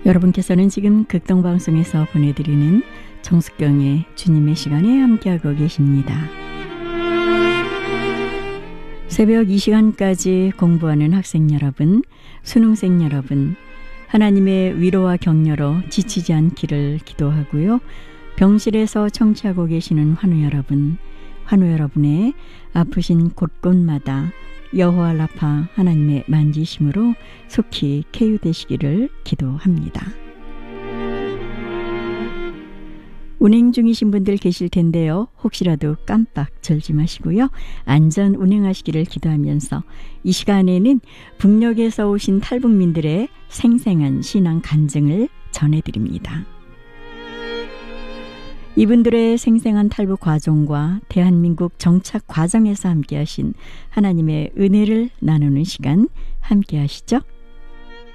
여러분께서는 지금 극동방송에서 보내드리는 정숙경의 주님의 시간에 함께하고 계십니다. 새벽 이 시간까지 공부하는 학생 여러분, 수능생 여러분, 하나님의 위로와 격려로 지치지 않기를 기도하고요. 병실에서 청취하고 계시는 환우 여러분의 아프신 곳곳마다 여호와 라파 하나님의 만지심으로 속히 쾌유되시기를 기도합니다. 운행 중이신 분들 계실 텐데요. 혹시라도 깜빡 졸지 마시고요. 안전 운행하시기를 기도하면서 이 시간에는 북녘에서 오신 탈북민들의 생생한 신앙 간증을 전해드립니다. 이분들의 생생한 탈북 과정과 대한민국 정착 과정에서 함께하신 하나님의 은혜를 나누는 시간 함께하시죠.